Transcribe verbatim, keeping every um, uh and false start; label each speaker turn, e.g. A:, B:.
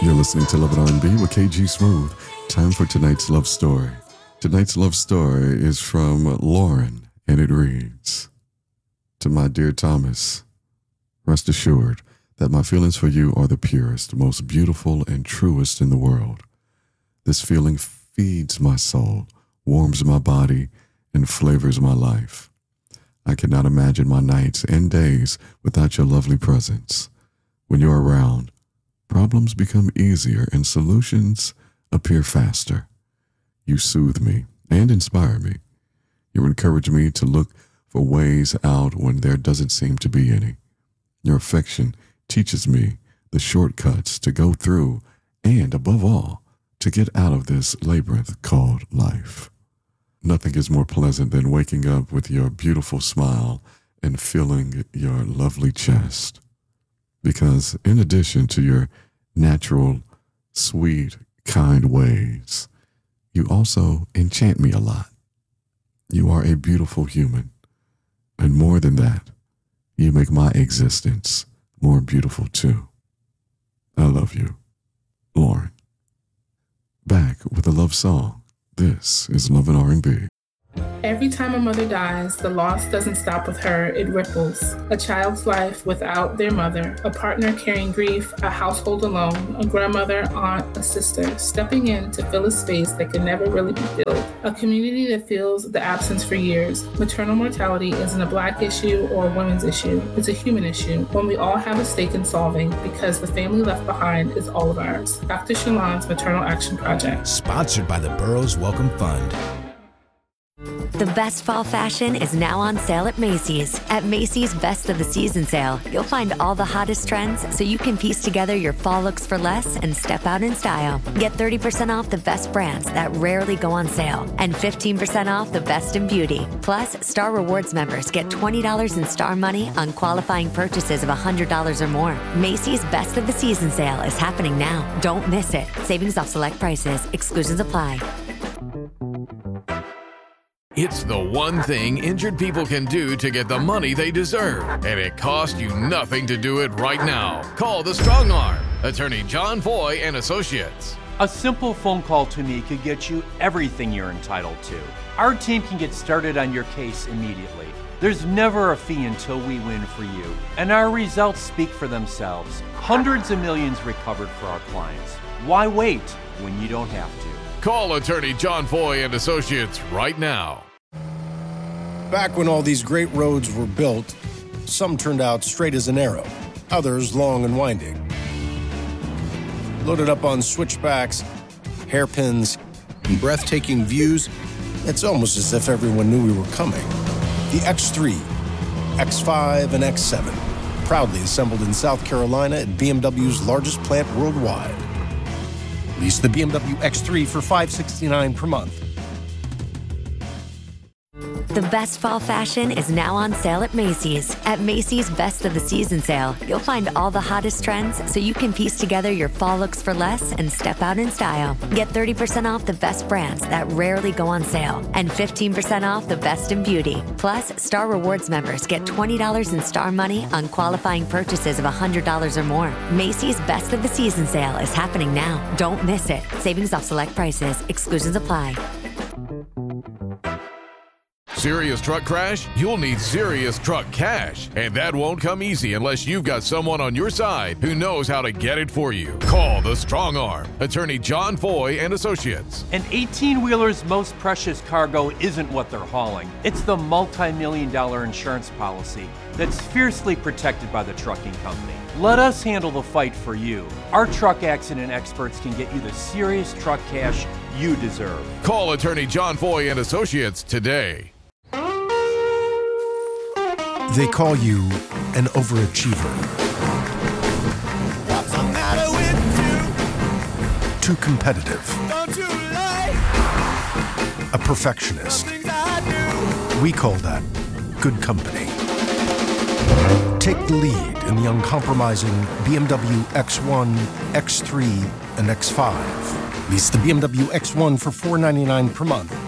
A: You're listening to Love and R and B with K G Smooth. Time for tonight's love story. Tonight's love story is from Lauren, and it reads, "To my dear Thomas, rest assured that my feelings for you are the purest, most beautiful, and truest in the world. This feeling feeds my soul, warms my body, and flavors my life. I cannot imagine my nights and days without your lovely presence. When you're around, problems become easier and solutions appear faster. You soothe me and inspire me. You encourage me to look for ways out when there doesn't seem to be any. Your affection teaches me the shortcuts to go through and, above all, to get out of this labyrinth called life. Nothing is more pleasant than waking up with your beautiful smile and feeling your lovely chest. Because in addition to your natural, sweet, kind ways, you also enchant me a lot. You are a beautiful human. And more than that, you make my existence more beautiful too. I love you, Lauren." Back with a love song. This is Love and R and B.
B: Every time a mother dies, the loss doesn't stop with her, it ripples. A child's life without their mother, a partner carrying grief, a household alone, a grandmother, aunt, a sister, stepping in to fill a space that can never really be filled. A community that feels the absence for years. Maternal mortality isn't a Black issue or a women's issue, it's a human issue, one we all have a stake in solving because the family left behind is all of ours. Doctor Shalon's Maternal Action Project.
C: Sponsored by the Burroughs Welcome Fund.
D: The best fall fashion is now on sale at Macy's. At Macy's Best of the Season sale, you'll find all the hottest trends so you can piece together your fall looks for less and step out in style. Get thirty percent off the best brands that rarely go on sale and fifteen percent off the best in beauty. Plus, Star Rewards members get twenty dollars in Star Money on qualifying purchases of one hundred dollars or more. Macy's Best of the Season sale is happening now. Don't miss it. Savings off select prices. Exclusions apply.
E: It's the one thing injured people can do to get the money they deserve, and it costs you nothing to do it right now. Call the Strong Arm, attorney John Foy and Associates.
F: A simple phone call to me could get you everything you're entitled to. Our team can get started on your case immediately. There's never a fee until we win for you, and our results speak for themselves. Hundreds of millions recovered for our clients. Why wait when you don't have to?
E: Call attorney John Foy and Associates right now.
G: Back when all these great roads were built, some turned out straight as an arrow, others long and winding. Loaded up on switchbacks, hairpins, and breathtaking views, it's almost as if everyone knew we were coming. The X three, X five, and X seven, proudly assembled in South Carolina at B M W's largest plant worldwide. Lease the B M W X three for five hundred sixty-nine dollars per month.
D: The best fall fashion is now on sale at Macy's. At Macy's Best of the Season sale, you'll find all the hottest trends so you can piece together your fall looks for less and step out in style. Get thirty percent off the best brands that rarely go on sale and fifteen percent off the best in beauty. Plus, Star Rewards members get twenty dollars in Star Money on qualifying purchases of one hundred dollars or more. Macy's Best of the Season sale is happening now. Don't miss it. Savings off select prices. Exclusions apply.
E: Serious truck crash? You'll need serious truck cash. And that won't come easy unless you've got someone on your side who knows how to get it for you. Call the Strong Arm, attorney John Foy and Associates.
F: An eighteen-wheeler's most precious cargo isn't what they're hauling. It's the multi-million dollar insurance policy that's fiercely protected by the trucking company. Let us handle the fight for you. Our truck accident experts can get you the serious truck cash you deserve.
E: Call attorney John Foy and Associates today.
G: They call you an overachiever.
H: What's the matter with you?
G: Too competitive.
H: Don't you like
G: A perfectionist.
H: things I do?
G: We call that good company. Take the lead in the uncompromising B M W X one, X three, and X five. Lease the B M W X one for four hundred ninety-nine dollars per month